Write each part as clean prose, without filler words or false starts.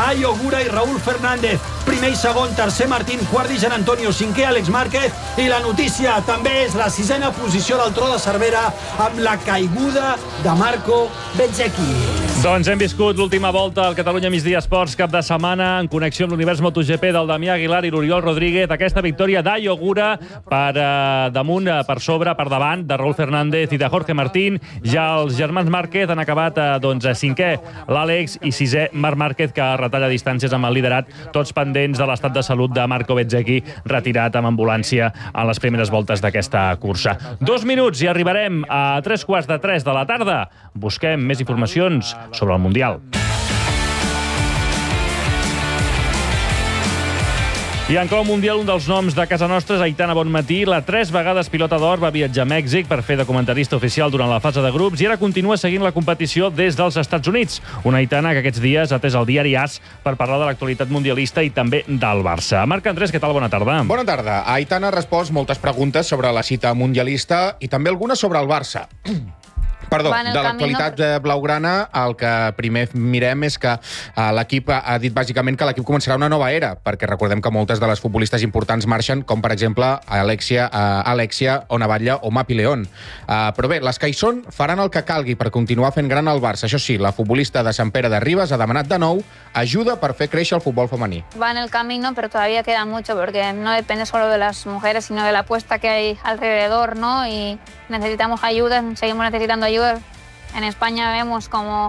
Dayo Gura i Raúl Fernández. Primer i segon, tercer Martín, quart Di Gianantonio, cinquè Àlex Márquez. I la notícia també és la 6ª posició del Tro de Cervera amb la caiguda de Marco Bezzecchi. Doncs hem viscut l'última volta al Catalunya Migdia Esports cap de setmana en connexió amb l'univers MotoGP del Damià Aguilar i l'Oriol Rodríguez. Aquesta victòria d'Ayo Gura per damunt, per sobre, per davant de Raúl Fernández i de Jorge Martín. Ja els germans Márquez han acabat cinquè l'Àlex i sisè Marc Márquez, que retalla distàncies amb el liderat, tots pendents de l'estat de salut de Marco Bezzecchi, retirat amb ambulància en les primeres voltes d'aquesta cursa. 2 minuts i arribarem a 3:15 de la tarda. Busquem més informacions sobre el Mundial. I en clau mundial, un dels noms de casa nostra és Aitana Bonmatí. La 3 vegades pilota d'or va viatjar a Mèxic per fer de comentarista oficial durant la fase de grups i ara continua seguint la competició des dels Estats Units. Una Aitana que aquests dies ha atès el diari AS per parlar de l'actualitat mundialista i també del Barça. Marc Andrés, què tal? Bona tarda. Bona tarda. Aitana ha respost moltes preguntes sobre la cita mundialista i també algunes sobre el Barça. Perdó, de l'actualitat blaugrana, el que primer mirem és que l'equip ha dit bàsicament que l'equip començarà una nova era, perquè recordem que moltes de les futbolistes importants marxen, com per exemple Alexia Onabatlla o Mapi León. Però bé, les que hi són faran el que calgui per continuar fent gran el Barça. Això sí, la futbolista de Sant Pere de Ribes ha demanat de nou ajuda per fer créixer el futbol femení. Va en el camino, pero todavía queda mucho, porque no depende solo de las mujeres, sino de la apuesta que hay alrededor, ¿no? Y necesitamos ayuda, seguimos necesitando ayuda. En España vemos como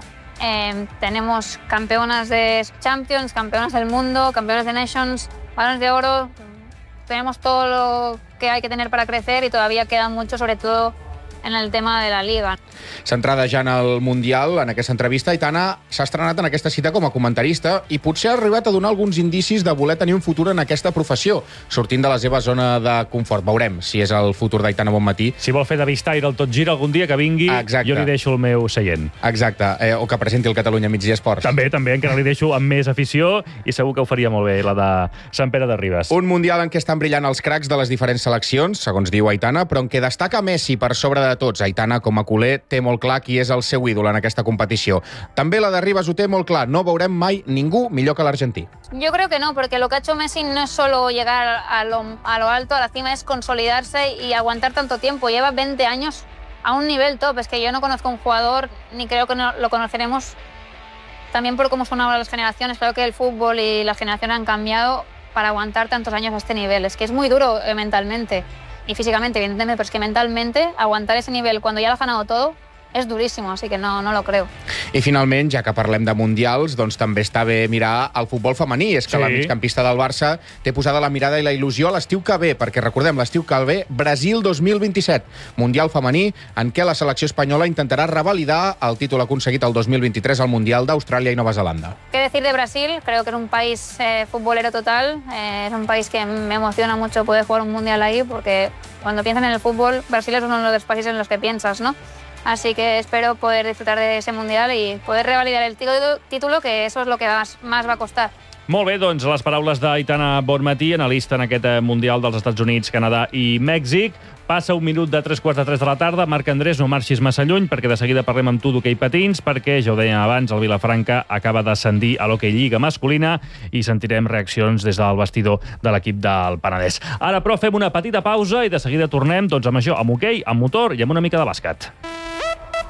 tenemos campeonas de Champions, campeonas del mundo, campeonas de Nations, balones de oro. Tenemos todo lo que hay que tener para crecer y todavía queda mucho, sobre todo en el tema de la Liga. Centrada ja en el Mundial, en aquesta entrevista, Aitana s'ha estrenat en aquesta cita com a comentarista i potser ha arribat a donar alguns indicis de voler tenir un futur en aquesta professió, sortint de la seva zona de confort. Veurem si és el futur d'Aitana Bonmatí. Si vol fer de Vistaire el Tot Gira algun dia, que vingui. Exacte. Jo li deixo el meu seient. Exacte, o que presenti el Catalunya Migdia Esports. També, encara li deixo amb més afició i segur que ho faria molt bé, la de Sant Pere de Ribes. Un Mundial en què estan brillant els cracs de les diferents seleccions, segons diu Aitana, però en què destaca Messi per sobre de tots. Aitana, com a culer, té molt clar qui és el seu ídol en aquesta competició. També la de Ribes ho té molt clar, no veurem mai ningú millor que l'argentí. Yo creo que no, porque lo que ha hecho Messi no es solo llegar a lo alto, a la cima, es consolidarse y aguantar tanto tiempo. Lleva 20 años a un nivel top. Es que yo no conozco un jugador, ni creo que lo conoceremos, también por cómo son ahora las generaciones. Creo que el fútbol y las generaciones han cambiado para aguantar tantos años a este nivel. Es que es muy duro mentalmente y físicamente, evidentemente, pero es que mentalmente aguantar ese nivel cuando ya lo has ganado todo és duríssim, així que no lo creo. I finalment, ja que parlem de mundials, doncs també està bé mirar el futbol femení. És que la migcampista del Barça té posada la mirada i la il·lusió a l'estiu que ve, perquè recordem, l'estiu que ve, Brasil 2027, Mundial femení, en què la selecció espanyola intentarà revalidar el títol aconseguit el 2023 al Mundial d'Austràlia i Nova Zelanda. ¿Qué decir de Brasil? Creo que es un país futbolero total, es un país que me emociona mucho poder jugar un Mundial ahí, porque cuando piensas en el fútbol, Brasil es uno de los países en los que piensas, ¿no? Así que espero poder disfrutar de ese Mundial y poder revalidar el título, que eso es lo que más va a costar. Molt bé, doncs les paraules d'Aitana Bonmatí, analista en aquest Mundial dels Estats Units, Canadà i Mèxic. Passa un minut de 3:15 de la tarda. Marc Andrés, no marxis massa lluny, perquè de seguida parlem amb tu d'hoquei patins, perquè, ja ho dèiem abans, el Vilafranca acaba d'ascendir a l'hoquei lliga masculina i sentirem reaccions des del vestidor de l'equip del Penedès. Ara, però, fem una petita pausa i de seguida tornem doncs, amb això, amb hoquei, amb motor i amb una mica de bàsquet.